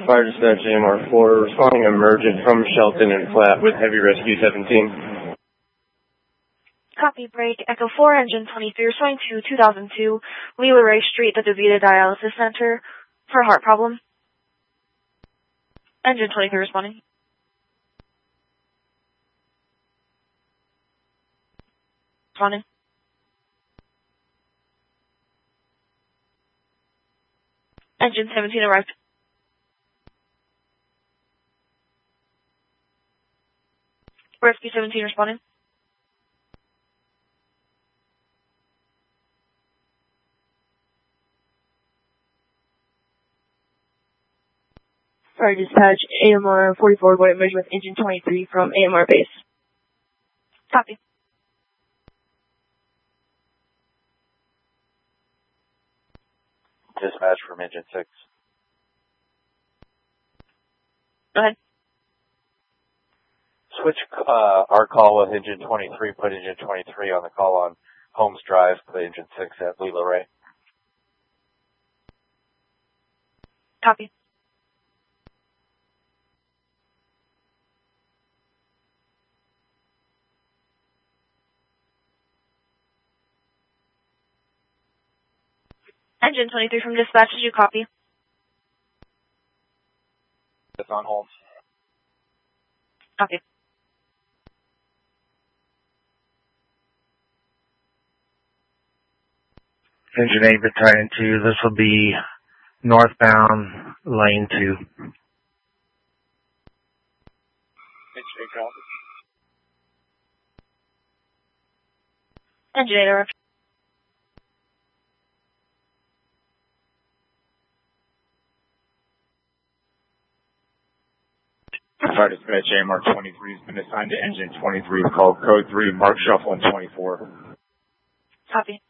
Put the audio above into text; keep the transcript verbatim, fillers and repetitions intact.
Fire Dispatch A M R four, responding emergent from Shelton and Flat with Heavy Rescue seventeen. Copy, break. Echo four, engine twenty-three, responding to two thousand two, Leela Ray Street, the DeVita Dialysis Center, for heart problem. Engine twenty-three responding. Responding. Engine seventeen arrived. Rescue seventeen responding. Fire Dispatch A M R forty-four, going to merge with engine twenty-three from A M R base. Copy. Dispatch from engine six. Go ahead. Switch uh, our call with engine twenty-three, put engine twenty-three on the call on Holmes Drive, put engine six at Leela Ray. Copy. Engine twenty-three from dispatch, did you copy? It's on Holmes. Copy. Engine eight, Battalion two, this will be northbound, lane two. Engine eight arrived. Fire Dispatch A M R twenty-three has been assigned to engine twenty-three, call code three, Mark Shuffle and twenty-four. Copy.